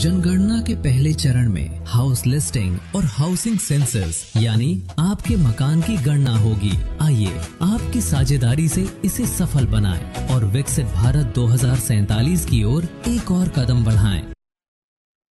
जनगणना के पहले चरण में हाउस लिस्टिंग और हाउसिंग सेंसस यानी आपके मकान की गणना होगी। आइए आपकी साझेदारी से इसे सफल बनाएं और विकसित भारत 2047 की ओर एक और कदम बढ़ाएं।